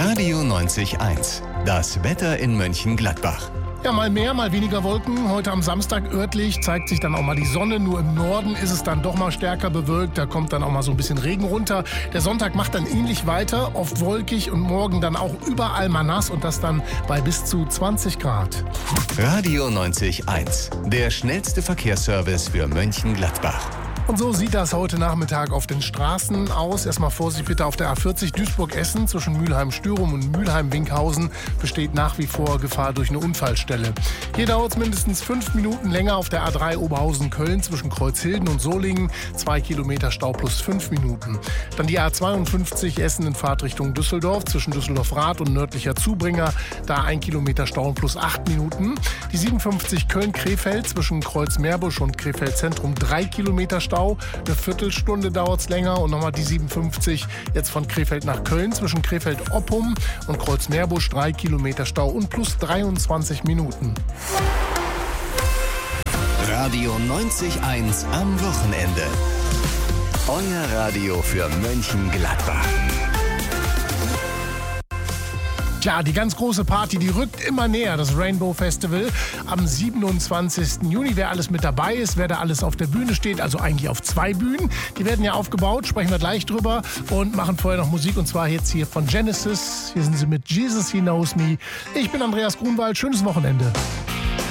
Radio 90.1. Das Wetter in Mönchengladbach. Ja, mal mehr, mal weniger Wolken. Heute am Samstag örtlich zeigt sich dann auch mal die Sonne. Nur im Norden ist es dann doch mal stärker bewölkt. Da kommt dann auch mal so ein bisschen Regen runter. Der Sonntag macht dann ähnlich weiter, oft wolkig und morgen dann auch überall mal nass und das dann bei bis zu 20 Grad. Radio 90.1. Der schnellste Verkehrsservice für Mönchengladbach. Und so sieht das heute Nachmittag auf den Straßen aus. Erstmal Vorsicht bitte auf der A40 Duisburg-Essen zwischen Mülheim-Stürum und Mülheim-Winkhausen besteht nach wie vor Gefahr durch eine Unfallstelle. Hier dauert es mindestens 5 Minuten länger auf der A3 Oberhausen-Köln zwischen Kreuzhilden und Solingen. 2 Kilometer Stau plus 5 Minuten. Dann die A52 Essen in Fahrtrichtung Düsseldorf zwischen Düsseldorf-Rath und nördlicher Zubringer. Da 1 Kilometer Stau plus 8 Minuten. Die 57 Köln-Krefeld zwischen Kreuz-Meerbusch und Krefeld-Zentrum 3 Kilometer Stau. Eine Viertelstunde dauert es länger. Und nochmal die 57 jetzt von Krefeld nach Köln zwischen Krefeld-Oppum und Kreuz-Meerbusch 3 Kilometer Stau und plus 23 Minuten. Radio 90.1 am Wochenende. Euer Radio für Mönchengladbach. Ja, die ganz große Party, die rückt immer näher, das Rainbow Festival am 27. Juni. Wer alles mit dabei ist, wer da alles auf der Bühne steht, also eigentlich auf 2 Bühnen, die werden ja aufgebaut, sprechen wir gleich drüber und machen vorher noch Musik und zwar jetzt hier von Genesis. Hier sind sie mit Jesus, He Knows Me. Ich bin Andreas Grunwald, schönes Wochenende.